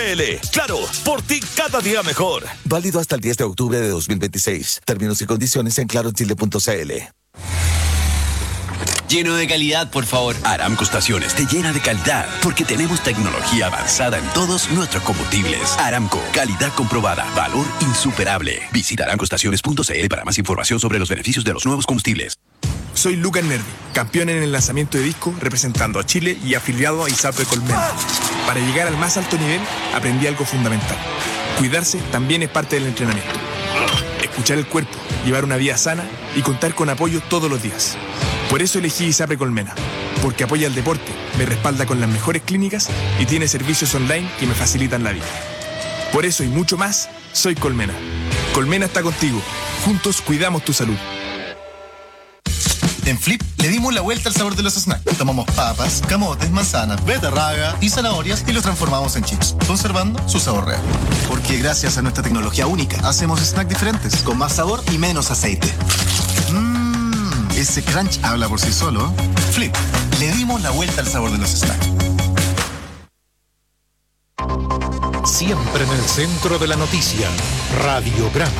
Claro, por ti cada día mejor. Válido hasta el 10 de octubre de 2026. Términos y condiciones en clarochile.cl. Lleno de calidad, por favor. Aramco Estaciones te llena de calidad porque tenemos tecnología avanzada en todos nuestros combustibles. Aramco, calidad comprobada, valor insuperable. Visita aramcoestaciones.cl para más información sobre los beneficios de los nuevos combustibles. Soy Lucas Nervi, campeón en el lanzamiento de disco representando a Chile y afiliado a ISAPRE Colmena. Para llegar al más alto nivel, aprendí algo fundamental. Cuidarse también es parte del entrenamiento. Escuchar el cuerpo, llevar una vida sana y contar con apoyo todos los días. Por eso elegí ISAPRE Colmena, porque apoya el deporte, me respalda con las mejores clínicas y tiene servicios online que me facilitan la vida. Por eso y mucho más, soy Colmena. Colmena está contigo. Juntos cuidamos tu salud. En Flip le dimos la vuelta al sabor de los snacks. Tomamos papas, camotes, manzanas, beterraga y zanahorias y los transformamos en chips, conservando su sabor real. Porque gracias a nuestra tecnología única, hacemos snacks diferentes, con más sabor y menos aceite. Ese crunch habla por sí solo. Flip, le dimos la vuelta al sabor de los snacks. Siempre en el centro de la noticia, Radiograma.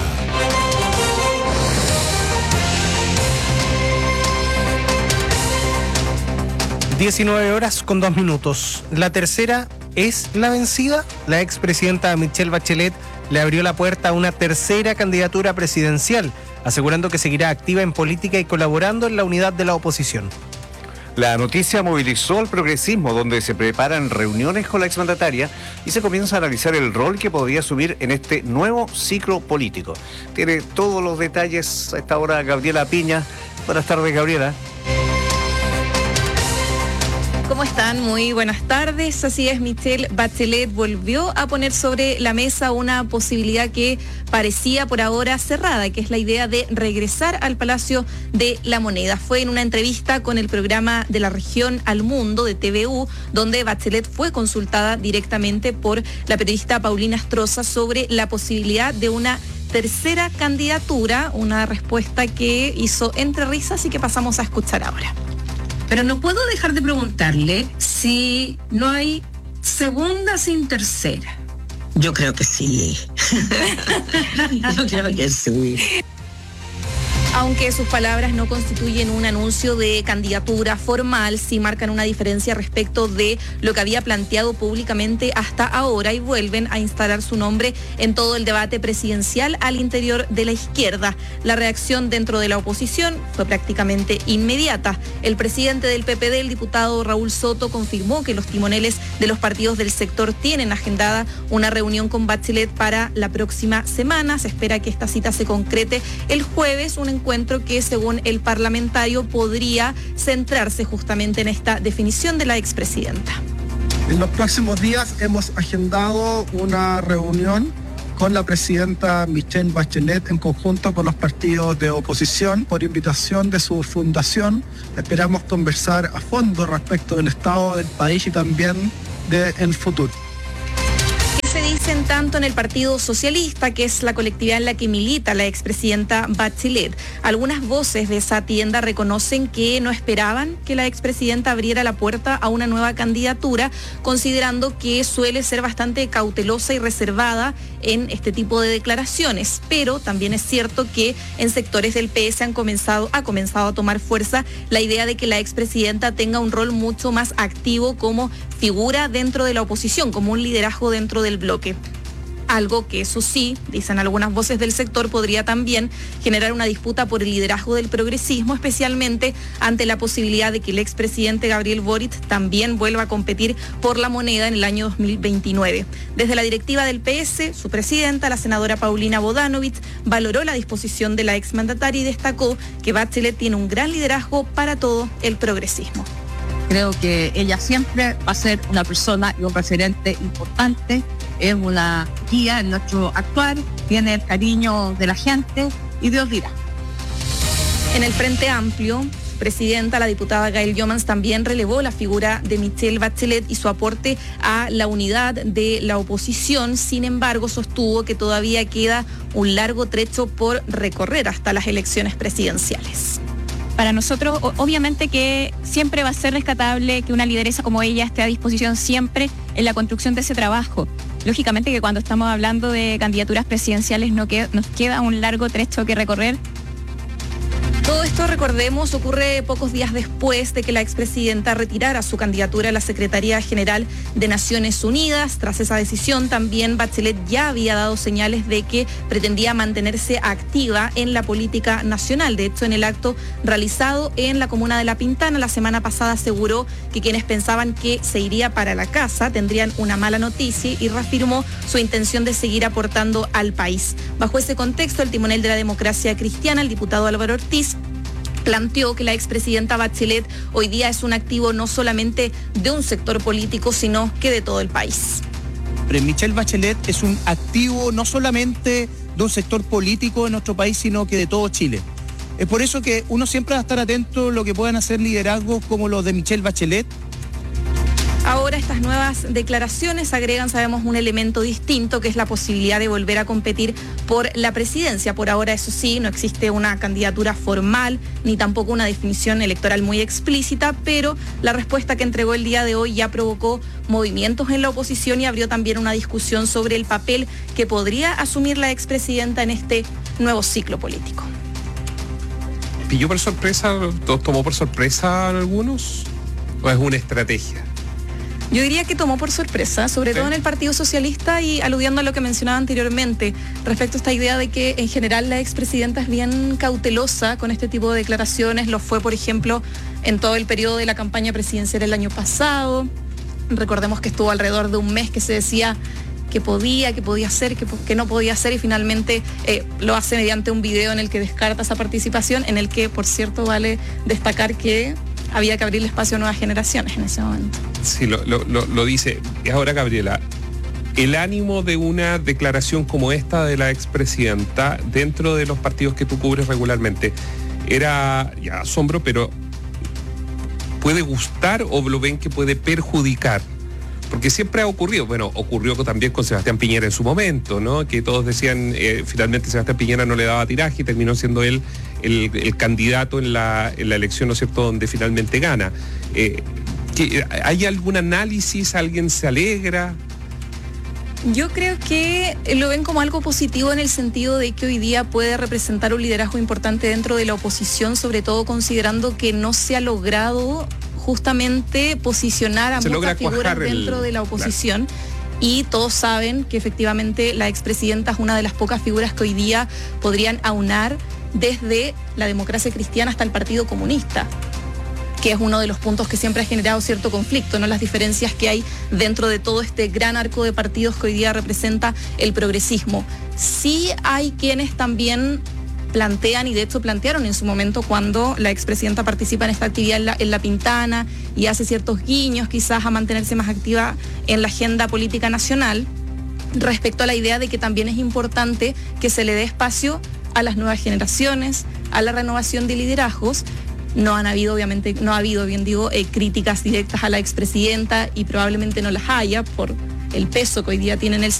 (19:02). La tercera es la vencida. La expresidenta Michelle Bachelet le abrió la puerta a una tercera candidatura presidencial, asegurando que seguirá activa en política y colaborando en la unidad de la oposición. La noticia movilizó al progresismo, donde se preparan reuniones con la exmandataria y se comienza a analizar el rol que podría asumir en este nuevo ciclo político. Tiene todos los detalles a esta hora Gabriela Piña. Buenas tardes, Gabriela. ¿Cómo están? Muy buenas tardes. Así es, Michelle Bachelet volvió a poner sobre la mesa una posibilidad que parecía por ahora cerrada, que es la idea de regresar al Palacio de la Moneda. Fue en una entrevista con el programa de la región Al Mundo de TVU, donde Bachelet fue consultada directamente por la periodista Paulina Astroza sobre la posibilidad de una tercera candidatura, una respuesta que hizo entre risas y que pasamos a escuchar ahora. Pero no puedo dejar de preguntarle si no hay segunda sin tercera. Yo creo que sí. Yo creo que sí. Aunque sus palabras no constituyen un anuncio de candidatura formal, sí marcan una diferencia respecto de lo que había planteado públicamente hasta ahora y vuelven a instalar su nombre en todo el debate presidencial al interior de la izquierda. La reacción dentro de la oposición fue prácticamente inmediata. El presidente del PPD, el diputado Raúl Soto, confirmó que los timoneles de los partidos del sector tienen agendada una reunión con Bachelet para la próxima semana. Se espera que esta cita se concrete el jueves, un encuentro que, según el parlamentario, podría centrarse justamente en esta definición de la expresidenta. En los próximos días hemos agendado una reunión con la presidenta Michelle Bachelet en conjunto con los partidos de oposición por invitación de su fundación. Esperamos conversar a fondo respecto del estado del país y también del futuro. Se dicen tanto en el Partido Socialista, que es la colectividad en la que milita la expresidenta Bachelet. Algunas voces de esa tienda reconocen que no esperaban que la expresidenta abriera la puerta a una nueva candidatura, considerando que suele ser bastante cautelosa y reservada en este tipo de declaraciones. Pero también es cierto que en sectores del PS ha comenzado a tomar fuerza la idea de que la expresidenta tenga un rol mucho más activo como figura dentro de la oposición, como un liderazgo dentro del bloque. Algo que, eso sí, dicen algunas voces del sector, podría también generar una disputa por el liderazgo del progresismo, especialmente ante la posibilidad de que el expresidente Gabriel Boric también vuelva a competir por la Moneda en el año 2029. Desde la directiva del PS, su presidenta, la senadora Paulina Bodanovich, valoró la disposición de la exmandataria y destacó que Bachelet tiene un gran liderazgo para todo el progresismo. Creo que ella siempre va a ser una persona y un referente importante, es una guía en nuestro actuar, tiene el cariño de la gente y Dios dirá. En el Frente Amplio, presidenta, la diputada Gail Jomans, también relevó la figura de Michelle Bachelet y su aporte a la unidad de la oposición. Sin embargo, sostuvo que todavía queda un largo trecho por recorrer hasta las elecciones presidenciales. Para nosotros, obviamente que siempre va a ser rescatable que una lideresa como ella esté a disposición siempre en la construcción de ese trabajo. lógicamente que cuando estamos hablando de candidaturas presidenciales nos queda un largo trecho que recorrer. Todo esto, recordemos, ocurre pocos días después de que la expresidenta retirara su candidatura a la Secretaría General de Naciones Unidas. Tras esa decisión, también Bachelet ya había dado señales de que pretendía mantenerse activa en la política nacional. De hecho, en el acto realizado en la comuna de La Pintana la semana pasada aseguró que quienes pensaban que se iría para la casa tendrían una mala noticia y reafirmó su intención de seguir aportando al país. Bajo ese contexto, el timonel de la democracia cristiana, el diputado Álvaro Ortiz, planteó que la expresidenta Bachelet hoy día es un activo no solamente de un sector político, sino que de todo el país. Michelle Bachelet es un activo no solamente de un sector político de nuestro país, sino que de todo Chile. Es por eso que uno siempre va a estar atento a lo que puedan hacer liderazgos como los de Michelle Bachelet. Ahora estas nuevas declaraciones agregan, sabemos, un elemento distinto, que es la posibilidad de volver a competir por la presidencia. Por ahora, eso sí, no existe una candidatura formal, ni tampoco una definición electoral muy explícita, pero la respuesta que entregó el día de hoy ya provocó movimientos en la oposición y abrió también una discusión sobre el papel que podría asumir la expresidenta en este nuevo ciclo político. ¿Pilló por sorpresa, tomó por sorpresa a algunos? ¿O es una estrategia? Yo diría que tomó por sorpresa, sobre todo en el Partido Socialista, y aludiendo a lo que mencionaba anteriormente, respecto a esta idea de que en general la expresidenta es bien cautelosa con este tipo de declaraciones. Lo fue, por ejemplo, en todo el periodo de la campaña presidencial el año pasado. Recordemos que estuvo alrededor de un mes que se decía que podía hacer, que no podía hacer, y finalmente lo hace mediante un video en el que descarta esa participación, en el que, por cierto, vale destacar que había que abrirle espacio a nuevas generaciones en ese momento. Sí, lo dice. Ahora, Gabriela, el ánimo de una declaración como esta de la expresidenta dentro de los partidos que tú cubres regularmente era ya asombro, pero ¿puede gustar o lo ven que puede perjudicar? Porque siempre ha ocurrido, ocurrió también con Sebastián Piñera en su momento, ¿no? Que todos decían, finalmente Sebastián Piñera no le daba tiraje y terminó siendo él el candidato en la elección, ¿no es cierto?, donde finalmente gana. ¿Hay algún análisis? ¿Alguien se alegra? Yo creo que lo ven como algo positivo en el sentido de que hoy día puede representar un liderazgo importante dentro de la oposición, sobre todo considerando que no se ha logrado justamente posicionar a muchas figuras dentro de la oposición. Claro. Y todos saben que efectivamente la expresidenta es una de las pocas figuras que hoy día podrían aunar desde la democracia cristiana hasta el Partido Comunista, que es uno de los puntos que siempre ha generado cierto conflicto, ¿no? Las diferencias que hay dentro de todo este gran arco de partidos que hoy día representa el progresismo. Sí hay quienes también plantean, y de hecho plantearon en su momento cuando la expresidenta participa en esta actividad en la Pintana y hace ciertos guiños quizás a mantenerse más activa en la agenda política nacional, respecto a la idea de que también es importante que se le dé espacio a las nuevas generaciones, a la renovación de liderazgos. No ha habido críticas directas a la expresidenta, y probablemente no las haya por el peso que hoy día tiene en el